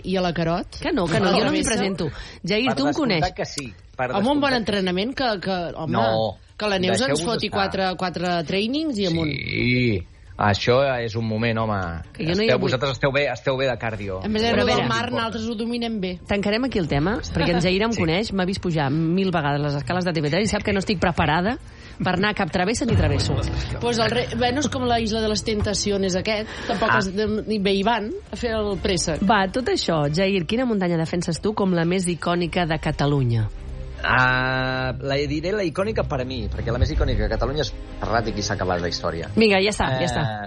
i a la Carot. Que no, jo no m'hi presento. Jair, tu em coneix. Per descomptat que sí. Home, un bon entrenament que la Neus ens foti 4 trainings i amunt. Sí, això és un moment, home. Vosaltres esteu bé de cardio. A més, del mar, nosaltres ho dominem bé. Tancarem aquí el tema, perquè en Jair em coneix, m'ha vist pujar 1000 vegades les escales de TV3 i sap que no estic preparada per anar cap travessa ni travesso. Pues bueno, és com la Isla de les Tentacions aquest, tampoc bé hi van a fer el préssec. Va, tot això, Jair, quina muntanya defenses tu com la més icònica de Catalunya? Diré la icònica per a mi, perquè la més icònica de Catalunya és Serrat i aquí s'ha acabat la història. Vinga, ja està.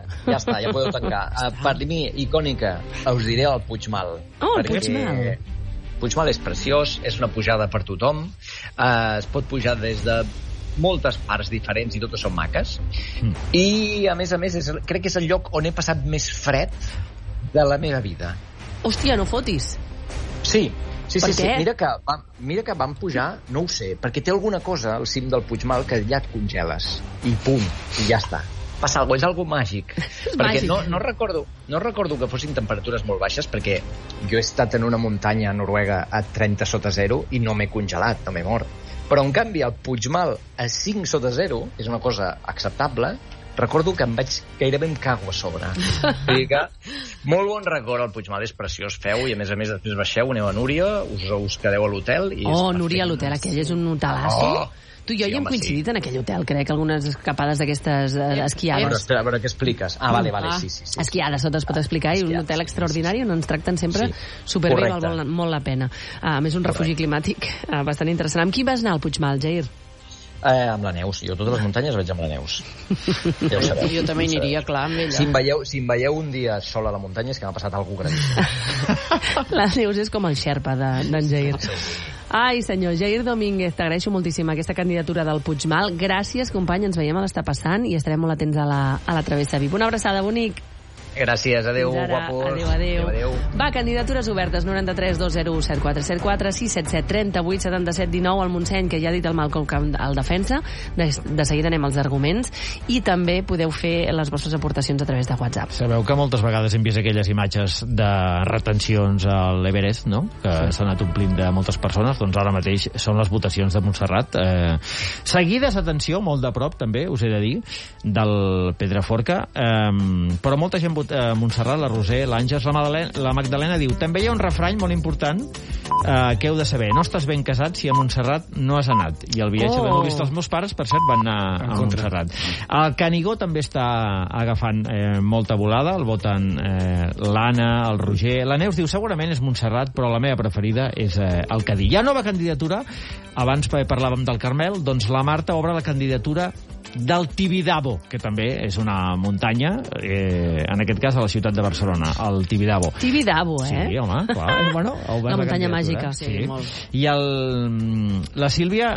Ja podeu tancar. Per mi, icònica, us diré el Puigmal. El Puigmal. Puigmal és preciós, és una pujada per tothom, es pot pujar des de moltes parts diferents i totes són maques. I, a més, crec que és el lloc on he passat més fred de la meva vida. Hòstia, no fotis. Sí. Mira que vam pujar, no ho sé, perquè té alguna cosa al cim del Puigmal que ja et congeles. I pum, i ja està. Passa alguna cosa, és alguna màgic. Perquè no recordo que fossin temperatures molt baixes, perquè jo he estat en una muntanya a Noruega a 30 sota 0 i no m'he congelat, no m'he mort. Però, en canvi, el Puigmal a 5 sota 0 és una cosa acceptable. Recordo que gairebé em cago a sobre. Vull dir que molt bon record, el Puigmal és preciós, feu, i a més després baixeu, aneu a Núria, us quedeu a l'hotel. Núria, l'hotel aquell és un hotelasso. Tu i jo hem coincidit en aquell hotel, crec, algunes escapades d'aquestes esquiades. A veure què expliques. Vale, sí. Esquiades, tot es pot explicar, i un hotel extraordinari on ens tracten sempre superbé, val molt la pena. A més, un refugi climàtic bastant interessant. Amb qui vas anar al Puigmal, Jair? Amb la Neus. Jo totes les muntanyes vaig amb la Neus. Ja ho sabeu. Jo també aniria, clar, amb ella. Si em veieu un dia sol a la muntanya és que m'ha passat alguna cosa gravíssim. La Neus és com el Xerpa d'en Jair. Ai, senyor, Jair Domínguez, t'agraeixo moltíssim aquesta candidatura del Puigmal. Gràcies, company, ens veiem a l'Està Passant i estarem molt atents a la Travessa VIP. Una abraçada, bonic. Gràcies, adeu, guapos. Adeu. Va, candidatures obertes, 93 201 7474 677 38 77 19, al Montseny, que ja ha dit el Malcom al defensa. De seguida anem als arguments, i també podeu fer les vostres aportacions a través de WhatsApp. Sabeu que moltes vegades hem vist aquelles imatges de retencions a l'Everest, no?, que s'han anat omplint de moltes persones. Doncs ara mateix són les votacions de Montserrat. Seguides, atenció, molt de prop també, us he de dir, del Pedraforca, però molta gent Montserrat, la Roser, l'Àngels, la Magdalena diu: també hi ha un refrany molt important que heu de saber, no estàs ben casat si a Montserrat no has anat. I el viatge l'hem vist els meus pares, per cert, van anar a Montserrat. El Canigó també està agafant molta volada, el voten l'Anna, el Roger. La Neus diu: segurament és Montserrat, però la meva preferida és el Cadí. Hi ha nova candidatura, abans parlàvem del Carmel, doncs la Marta obre la candidatura del Tibidabo, que també és una muntanya, en aquest cas a la ciutat de Barcelona, el Tibidabo. Tibidabo, Sí, home, clar. Bueno, la muntanya màgica. Sí. I la Sílvia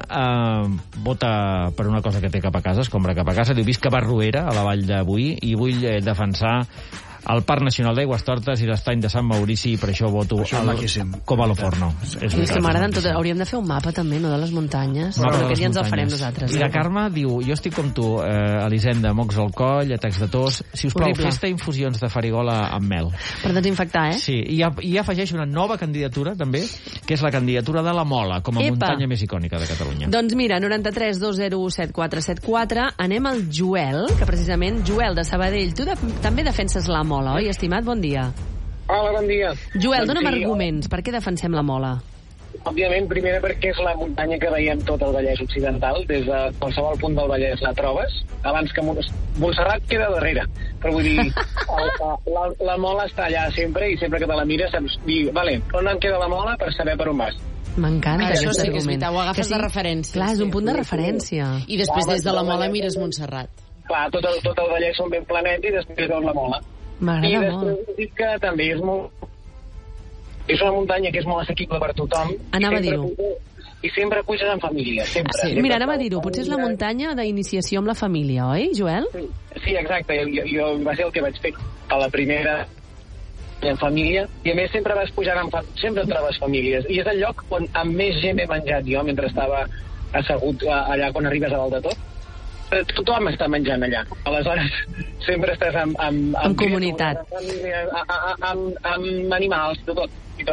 vota per una cosa que té cap a casa, escombra cap a casa, diu: visc a Barruera, a la Vall de Boí, i vull defensar el Parc Nacional d'Aigüestortes i l'Estany de Sant Maurici, i per això voto com a l'Oforno. És que m'agraden totes. Hauríem de fer un mapa també, no?, de les muntanyes. Però aquest dia ens el farem nosaltres. I la Carme diu: jo estic com tu, Elisenda, mocs al coll, atacs de tos. Si us plau, festa infusions de farigola amb mel. Per desinfectar, Sí, i afegeix una nova candidatura també, que és la candidatura de la Mola, com a muntanya més icònica de Catalunya. Doncs mira, 93 201 7474, anem al Joel, que precisament, Joel de Sabadell, tu també defenses la Mola, oi, estimat? Bon dia. Hola, bon dia. Joel, dona'm arguments. Per què defensem la Mola? Òbviament, primera perquè és la muntanya que veiem tot el Vallès Occidental. Des de qualsevol punt del Vallès la trobes. Abans que Montserrat queda darrere. Però vull dir, la Mola està allà sempre, i sempre que te la mires saps dir: vale, on em queda la Mola per saber per on vas. M'encanta aquest argument. Això sí que és veritat, ho agafes de referència. Clar, és un punt de referència. I després des de la Mola mires Montserrat. Clar, tot el Vallès són ben planets i després veus la Mola. M'agrada molt. I després dic que també és una muntanya que és molt assequible per tothom. Anava a dir-ho. I sempre puges en família, sempre. Sí, mira, anava a dir-ho. Potser és la muntanya d'iniciació amb la família, oi, Joel? Sí, exacte. Jo va ser el que vaig fer a la primera en família, i a més sempre vas pujant sempre trobes famílies, i és el lloc on amb més gent he menjat jo mentre estava assegut allà quan arribes a dalt de tot. Tothom està menjant allà. Aleshores, sempre estàs amb comunitat. Amb animals, tot.